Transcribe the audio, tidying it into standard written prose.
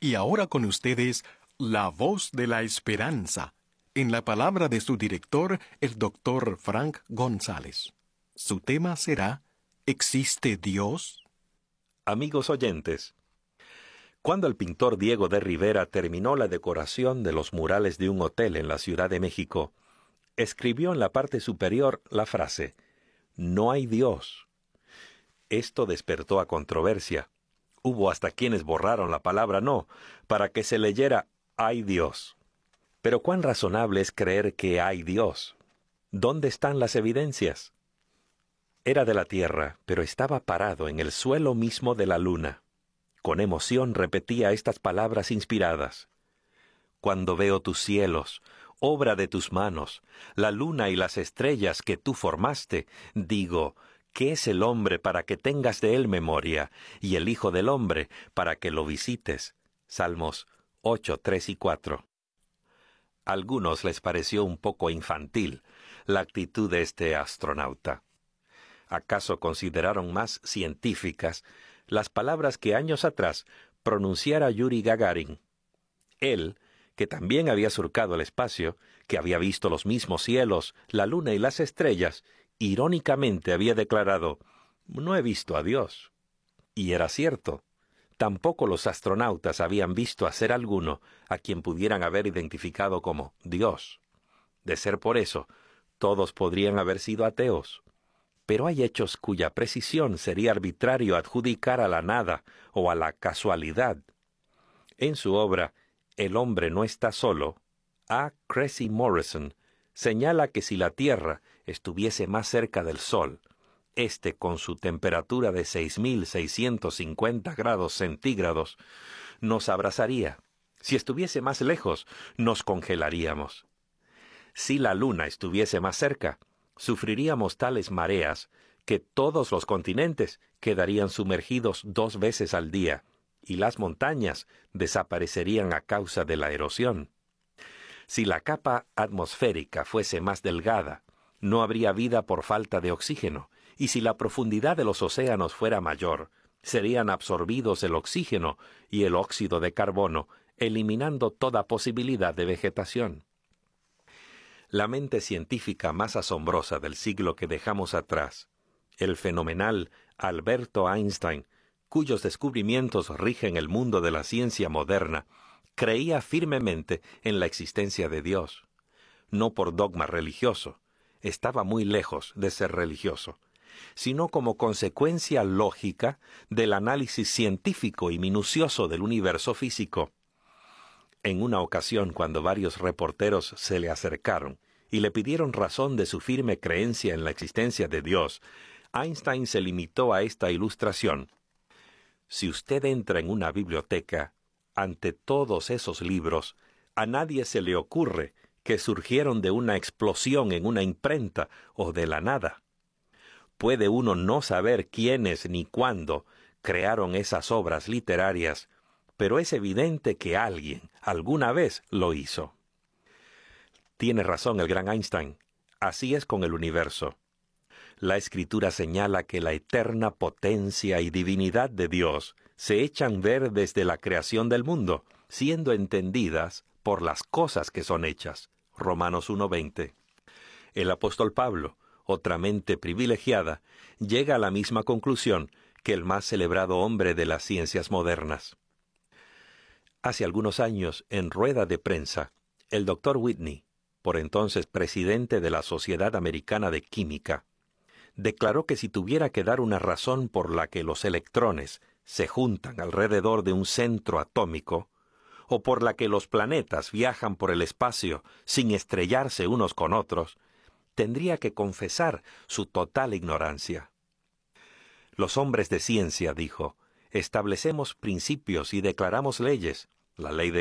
Y ahora con ustedes, La Voz de la Esperanza, en la palabra de su director, el Dr. Frank González. Su tema será ¿Existe Dios? Amigos oyentes, cuando el pintor Diego de Rivera terminó la decoración de los murales de un hotel en la Ciudad de México, escribió en la parte superior la frase, «No hay Dios». Esto despertó a controversia. Hubo hasta quienes borraron la palabra «no» para que se leyera «hay Dios». Pero cuán razonable es creer que hay Dios. ¿Dónde están las evidencias? Era de la tierra, pero estaba parado en el suelo mismo de la luna. Con emoción repetía estas palabras inspiradas. Cuando veo tus cielos, obra de tus manos, la luna y las estrellas que tú formaste, digo, ¿qué es el hombre para que tengas de él memoria, y el hijo del hombre para que lo visites? Salmos 8, 3 y 4. A algunos les pareció un poco infantil la actitud de este astronauta. ¿Acaso consideraron más científicas las palabras que años atrás pronunciara Yuri Gagarin? Él, que también había surcado el espacio, que había visto los mismos cielos, la luna y las estrellas, irónicamente había declarado, «No he visto a Dios». Y era cierto. Tampoco los astronautas habían visto a ser alguno a quien pudieran haber identificado como Dios. De ser por eso, todos podrían haber sido ateos. Pero hay hechos cuya precisión sería arbitrario adjudicar a la nada o a la casualidad. En su obra, El hombre no está solo, A. Cressy Morrison señala que si la Tierra estuviese más cerca del Sol, con su temperatura de 6.650 grados centígrados, nos abrazaría. Si estuviese más lejos, nos congelaríamos. Si la Luna estuviese más cerca, sufriríamos tales mareas que todos los continentes quedarían sumergidos 2 veces al día, y las montañas desaparecerían a causa de la erosión. Si la capa atmosférica fuese más delgada, no habría vida por falta de oxígeno, y si la profundidad de los océanos fuera mayor, serían absorbidos el oxígeno y el óxido de carbono, eliminando toda posibilidad de vegetación. La mente científica más asombrosa del siglo que dejamos atrás, el fenomenal Alberto Einstein, cuyos descubrimientos rigen el mundo de la ciencia moderna, creía firmemente en la existencia de Dios. No por dogma religioso, estaba muy lejos de ser religioso, sino como consecuencia lógica del análisis científico y minucioso del universo físico. En una ocasión, cuando varios reporteros se le acercaron y le pidieron razón de su firme creencia en la existencia de Dios, Einstein se limitó a esta ilustración. Si usted entra en una biblioteca, ante todos esos libros, a nadie se le ocurre que surgieron de una explosión en una imprenta o de la nada. Puede uno no saber quiénes ni cuándo crearon esas obras literarias, pero es evidente que alguien alguna vez lo hizo. Tiene razón el gran Einstein. Así es con el universo. La Escritura señala que la eterna potencia y divinidad de Dios se echan ver desde la creación del mundo, siendo entendidas por las cosas que son hechas. Romanos 1:20. El apóstol Pablo, otra mente privilegiada, llega a la misma conclusión que el más celebrado hombre de las ciencias modernas. Hace algunos años, en rueda de prensa, el Dr. Whitney, por entonces presidente de la Sociedad Americana de Química, declaró que si tuviera que dar una razón por la que los electrones se juntan alrededor de un centro atómico, o por la que los planetas viajan por el espacio sin estrellarse unos con otros, tendría que confesar su total ignorancia. Los hombres de ciencia, dijo, establecemos principios y declaramos leyes, la ley de